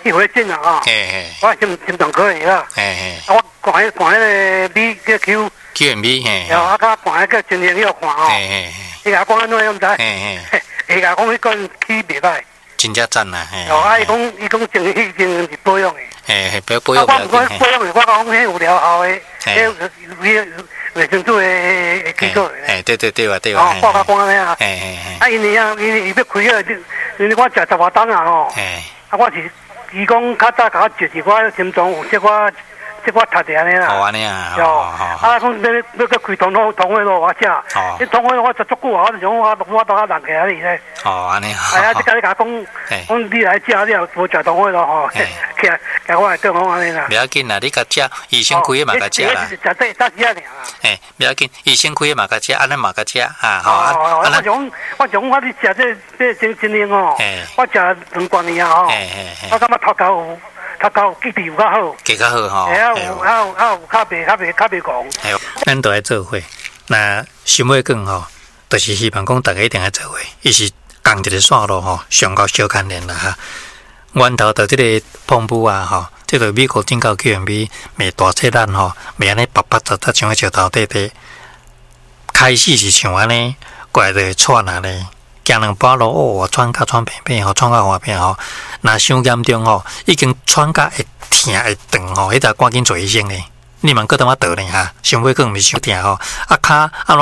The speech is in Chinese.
一回诊啊吼，我心脏科的啊，我看迄个米叫 QMB 然后甲看迄个精神药看吼，伊甲讲安怎样毋知，伊甲讲迄个起袂歹， 真正赞啦， 伊讲精神是保养的， 保养我保养的，我讲迄有疗效的，迄卫生组的机构的， 对， 我甲讲安尼啊，因要开个，因为我食10外档啊吼，我是伊讲较早甲我接是我心脏有这我读的安尼啦， 安尼啊， 讲要开通会路我食，你通会路我食足久啊，我就想我到人去啊哩咧。 安尼。 即家你甲讲你来食，你也无食通会路吼，起来我来对讲安尼啦。 不要紧啦，你甲食，医生开的嘛甲食啦。 食早时啊尔。 不要紧，医生开的嘛甲食，安尼嘛甲食我讲我你食这真灵哦，我食2罐尔吼，我感觉头壳有记忆有较好， 记较好吼。 有较袂戆。 咱都爱做伙，那心血管吼，就是希望讲大家一定爱做伙，伊是共一个线路吼，上到小牵连啦哈。源头到这个澎湖啊吼，这个美国进口 QMB 卖大车咱吼，卖安尼白白杂杂像个石头块块，开始是像安尼，过来就喘啊咧。行2步路，喘偏偏吼，喘到花片吼，若伤严重吼，已经喘到会疼会长吼，迄个赶紧做医生咧。你们搁当我倒咧哈，心血管毋是伤疼吼，骹安怎